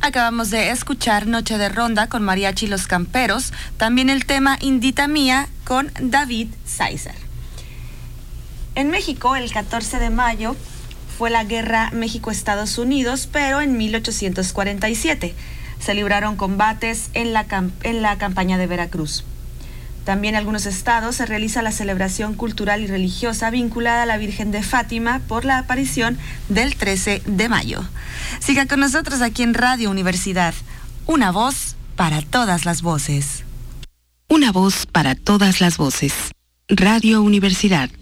Acabamos de escuchar Noche de Ronda con Mariachi Los Camperos, también el tema Indita Mía con David Sizer. En México, el 14 de mayo fue la guerra México-Estados Unidos, pero en 1847 se libraron combates en la campaña de Veracruz. También en algunos estados se realiza la celebración cultural y religiosa vinculada a la Virgen de Fátima por la aparición del 13 de mayo. Siga con nosotros aquí en Radio Universidad. Una voz para todas las voces. Una voz para todas las voces. Radio Universidad.